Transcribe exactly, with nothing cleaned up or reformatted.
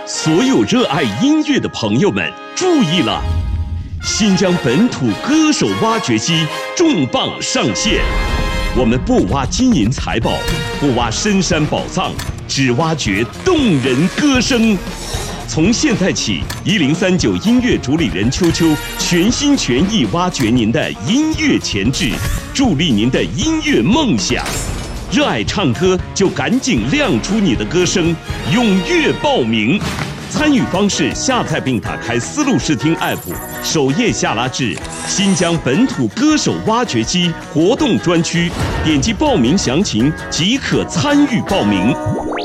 所有热爱音乐的朋友们注意了！新疆本土歌手挖掘机重磅上线，我们不挖金银财宝，不挖深山宝藏，只挖掘动人歌声。从现在起，一零三九音乐主理人秋秋全心全意挖掘您的音乐潜质，助力您的音乐梦想。热爱唱歌就赶紧亮出你的歌声，踊跃报名。参与方式：下载并打开思路视听 App， 首页下拉至新疆本土歌手挖掘机活动专区，点击报名详情即可参与报名。